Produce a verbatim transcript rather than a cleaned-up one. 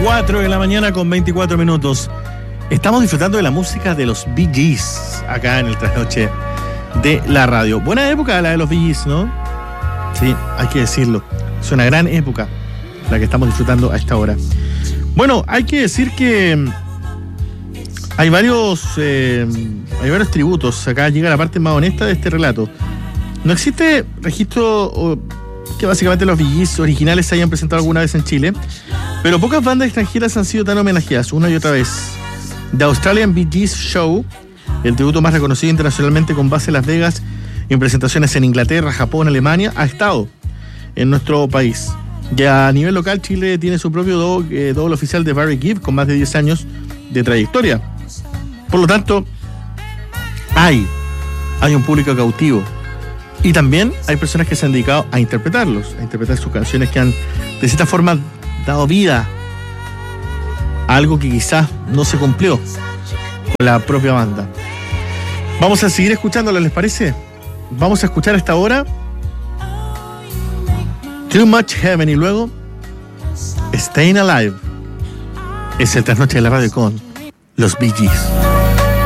cuatro de la mañana con veinticuatro minutos. Estamos disfrutando de la música de los Bee Gees acá en el trasnoche de la radio. Buena época la de los Bee Gees, ¿no? Sí, hay que decirlo. Es una gran época la que estamos disfrutando a esta hora. Bueno, hay que decir que hay varios, eh, hay varios tributos. Acá llega la parte más honesta de este relato. No existe registro que básicamente los Bee Gees originales se hayan presentado alguna vez en Chile, pero pocas bandas extranjeras han sido tan homenajeadas una y otra vez. The Australian Bee Gees Show, el tributo más reconocido internacionalmente con base en Las Vegas y en presentaciones en Inglaterra, Japón, Alemania, ha estado en nuestro país. Ya a nivel local, Chile tiene su propio doble, eh, doble oficial de Barry Gibb con más de diez años de trayectoria. Por lo tanto, hay, hay un público cautivo. Y también hay personas que se han dedicado a interpretarlos, a interpretar sus canciones que han, de cierta forma, dado vida a algo que quizás no se cumplió con la propia banda. Vamos a seguir escuchándolo, ¿les parece? Vamos a escuchar a esta hora Too Much Heaven y luego Staying Alive. Es el trasnoche de la radio con los Bee Gees.